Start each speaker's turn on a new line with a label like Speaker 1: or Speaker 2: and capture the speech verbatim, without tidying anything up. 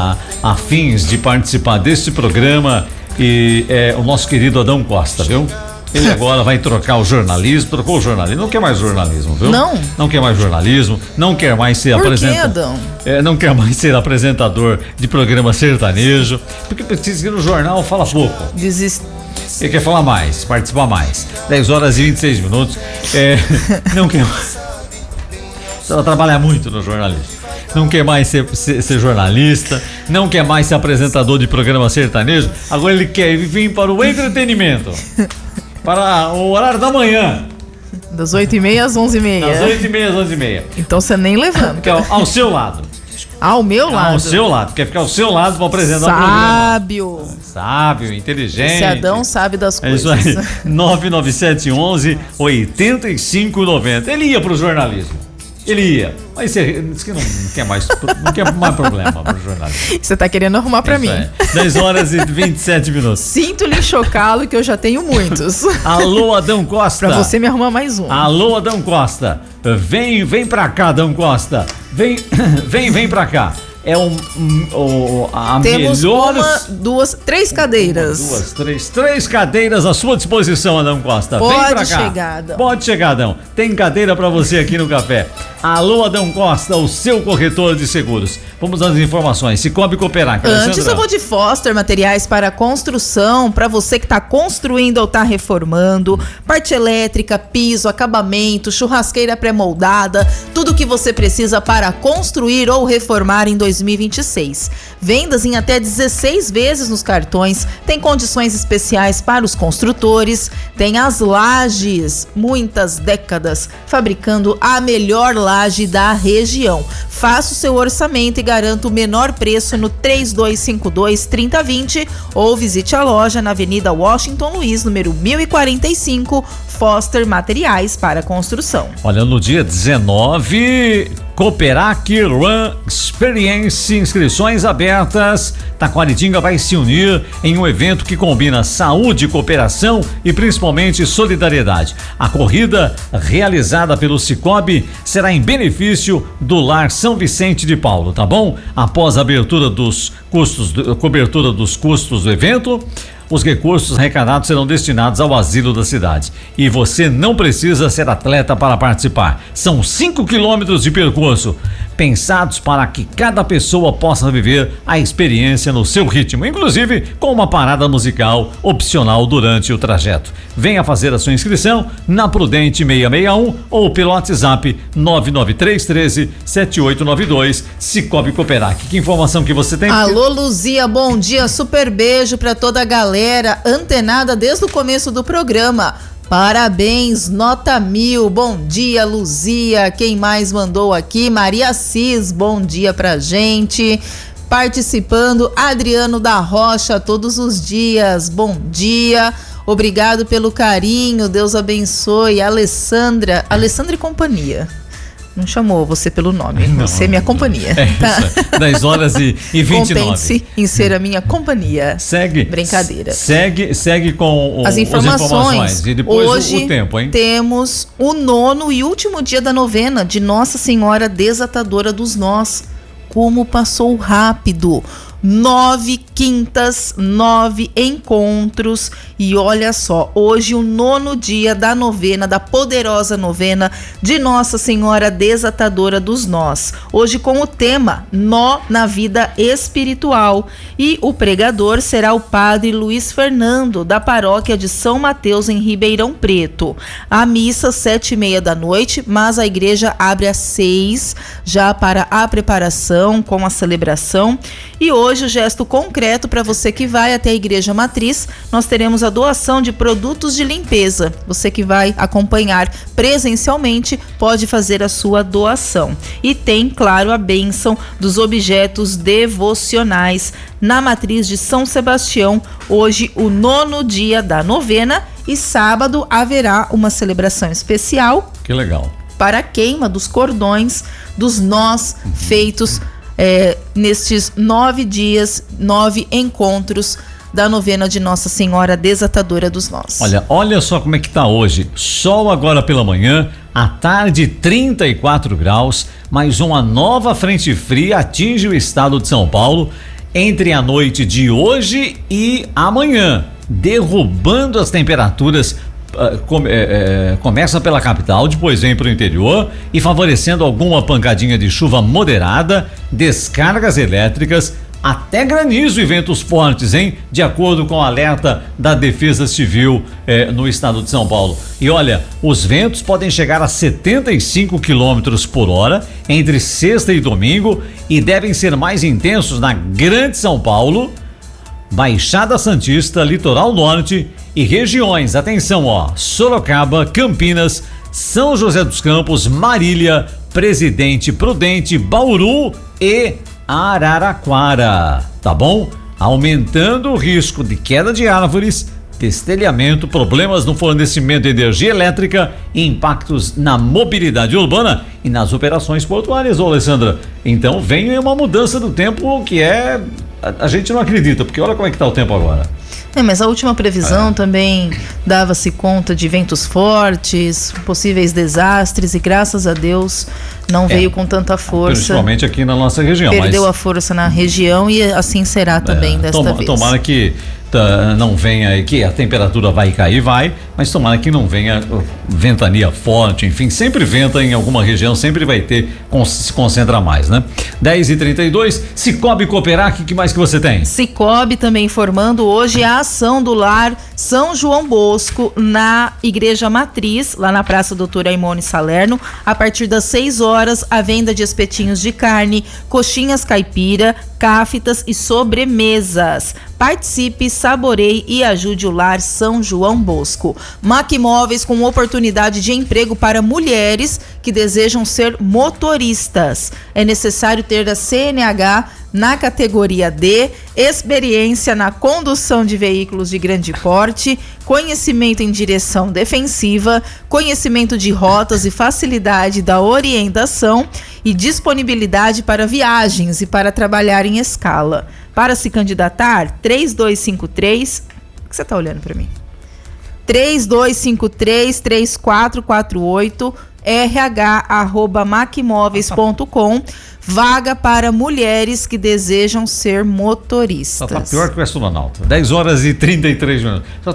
Speaker 1: a, a, afins de participar deste programa e é o nosso querido Adão Costa, viu? Ele agora vai trocar o jornalismo, trocou o jornalismo, não quer mais jornalismo, viu?
Speaker 2: Não.
Speaker 1: Não quer mais jornalismo, não quer mais ser apresentador. É, não quer mais ser apresentador de programa sertanejo, porque precisa ir no jornal, fala pouco.
Speaker 2: Desiste.
Speaker 1: Ele quer falar mais, participar mais. dez horas e vinte e seis minutos. É, não quer mais. Ela trabalha muito no jornalismo. Não quer mais ser, ser, ser jornalista, não quer mais ser apresentador de programa sertanejo. Agora ele quer vir para o entretenimento. Para o horário da manhã.
Speaker 2: Das oito e meia às onze e meia.
Speaker 1: Das oito e meia às onze e meia.
Speaker 2: Então você nem levanta.
Speaker 1: Ao, ao seu lado.
Speaker 2: Ao meu lado?
Speaker 1: Ao seu lado. Quer ficar ao seu lado para apresentar
Speaker 2: Sábio.
Speaker 1: o programa.
Speaker 2: Sábio.
Speaker 1: Sábio, inteligente.
Speaker 2: Esse Adão sabe das coisas.
Speaker 1: É isso aí. nove nove sete um um oito cinco nove zero. Ele ia pro jornalismo. Ele ia. Mas você disse que não, não quer mais, não quer mais problema pro jornalismo.
Speaker 2: Você tá querendo arrumar pra
Speaker 1: isso
Speaker 2: mim.
Speaker 1: É. dez horas e vinte e sete minutos.
Speaker 2: Sinto-lhe chocá-lo que eu já tenho muitos.
Speaker 1: Alô, Adão Costa.
Speaker 2: Pra você me arrumar mais um.
Speaker 1: Alô, Adão Costa. Vem, vem pra cá, Adão Costa. Vem, vem, vem pra cá. É um, um, um a
Speaker 2: Temos
Speaker 1: melhor...
Speaker 2: uma, duas, três cadeiras.
Speaker 1: Uma, duas, três, três cadeiras à sua disposição, Adão Costa.
Speaker 2: Pode
Speaker 1: Vem pra cá.
Speaker 2: chegar, Adão.
Speaker 1: Pode chegar, Adão. Tem cadeira pra você aqui no café. Alô, Adão Costa, o seu corretor de seguros. Vamos às informações. Cicobi Cooperac.
Speaker 2: Antes eu vou de Foster, materiais para construção, para você que está construindo ou está reformando, parte elétrica, piso, acabamento, churrasqueira pré-moldada, tudo que você precisa para construir ou reformar em dois mil e vinte e seis. Vendas em até dezesseis vezes nos cartões, tem condições especiais para os construtores, tem as lajes, muitas décadas, fabricando a melhor laje da região. Faça o seu orçamento e garanta o menor preço no três dois cinco dois, três zero dois zero ou visite a loja na Avenida Washington Luiz, número mil e quarenta e cinco, Foster Materiais para Construção.
Speaker 1: Olha, no dia dezenove, Cooperac Run Experience, inscrições abertas. Taquaritinga vai se unir em um evento que combina saúde, cooperação e principalmente solidariedade. A corrida, realizada pelo Cicobi, será em benefício do Lar São Vicente de Paulo, tá bom? Após a abertura dos custos, cobertura dos custos do evento, os recursos arrecadados serão destinados ao asilo da cidade. E você não precisa ser atleta para participar. São cinco quilômetros de percurso, pensados para que cada pessoa possa viver a experiência no seu ritmo, inclusive com uma parada musical opcional durante o trajeto. Venha fazer a sua inscrição na Prudente seiscentos e sessenta e um ou pelo WhatsApp nove nove três um três, sete oito nove dois. Cicobi Cooperac. Que informação que você tem?
Speaker 2: Alô, Luzia, bom dia, super beijo para toda a galera antenada desde o começo do programa. Parabéns, nota mil. Bom dia, Luzia. Quem mais mandou aqui? Maria Cis, bom dia pra gente. Participando, Adriano da Rocha, todos os dias. Bom dia. Obrigado pelo carinho. Deus abençoe. Alessandra, Alessandra e companhia. Não chamou você pelo nome, não, você é minha companhia. É
Speaker 1: tá? Isso, dez horas e vinte e nove.
Speaker 2: Contente-se em ser a minha companhia.
Speaker 1: Segue.
Speaker 2: Brincadeira.
Speaker 1: Segue, segue com o,
Speaker 2: as informações.
Speaker 1: as informações. E depois
Speaker 2: hoje
Speaker 1: o, o tempo, hein?
Speaker 2: Temos o nono e último dia da novena de Nossa Senhora Desatadora dos Nós. Como passou rápido. Nove quintas, nove encontros e olha só, hoje o nono dia da novena, da poderosa novena de Nossa Senhora Desatadora dos Nós. Hoje com o tema Nó na Vida Espiritual e o pregador será o padre Luiz Fernando da paróquia de São Mateus em Ribeirão Preto. A missa sete e meia da noite, mas a igreja abre às seis já para a preparação com a celebração e hoje Hoje o gesto concreto para você que vai até a Igreja Matriz, nós teremos a doação de produtos de limpeza. Você que vai acompanhar presencialmente pode fazer a sua doação. E tem, claro, a bênção dos objetos devocionais na Matriz de São Sebastião, hoje o nono dia da novena e sábado haverá uma celebração especial.
Speaker 1: Que legal.
Speaker 2: Para a queima dos cordões, dos nós uhum. feitos É, nestes nove dias, nove encontros da novena de Nossa Senhora Desatadora dos Nós.
Speaker 1: Olha, olha só como é que tá hoje. Sol agora pela manhã, à tarde trinta e quatro graus, mas uma nova frente fria atinge o estado de São Paulo entre a noite de hoje e amanhã, derrubando as temperaturas. Uh, come, é, é, começa pela capital, depois vem para o interior e favorecendo alguma pancadinha de chuva moderada, descargas elétricas, até granizo e ventos fortes, hein? De acordo com o alerta da Defesa Civil eh, no estado de São Paulo. E olha, os ventos podem chegar a setenta e cinco quilômetros por hora entre sexta e domingo e devem ser mais intensos na Grande São Paulo, Baixada Santista, Litoral Norte e regiões, atenção ó, Sorocaba, Campinas, São José dos Campos, Marília, Presidente Prudente, Bauru e Araraquara, tá bom? Aumentando o risco de queda de árvores, destelhamento, problemas no fornecimento de energia elétrica, impactos na mobilidade urbana e nas operações portuárias, ô Alessandra. Então vem uma mudança do tempo que é... A, a gente não acredita, porque olha como é que tá o tempo agora.
Speaker 2: É, mas a última previsão é. também dava-se conta de ventos fortes, possíveis desastres e graças a Deus não é. veio com tanta força.
Speaker 1: Principalmente aqui na nossa região.
Speaker 2: Perdeu
Speaker 1: mas...
Speaker 2: a força na região e assim será também é. desta
Speaker 1: Toma,
Speaker 2: vez.
Speaker 1: Tomara que tá, não venha, que a temperatura vai cair, vai, mas tomara que não venha ventania forte, enfim, sempre venta em alguma região, sempre vai ter, se concentra mais, né? dez e trinta e dois, Cicobi Cooperac, que mais que você tem?
Speaker 2: Cicobi também informando hoje a ação do Lar São João Bosco na Igreja Matriz, lá na Praça Doutora Aimone Salerno, a partir das seis horas, a venda de espetinhos de carne, coxinhas caipira, cáfitas e sobremesas. Participe, saboreie e ajude o Lar São João Bosco. Macmóveis com oportunidade de emprego para mulheres que desejam ser motoristas. É necessário ter a C N H na categoria D, experiência na condução de veículos de grande porte, conhecimento em direção defensiva, conhecimento de rotas e facilidade da orientação e disponibilidade para viagens e para trabalhar em escala. Para se candidatar, três dois cinco três... O que você está olhando para mim? três dois cinco três, três quatro quatro oito, r h arroba macmóveis ponto com. Vaga para mulheres que desejam ser motoristas.
Speaker 1: Tá, tá pior que o astronauta. dez horas e trinta e três minutos.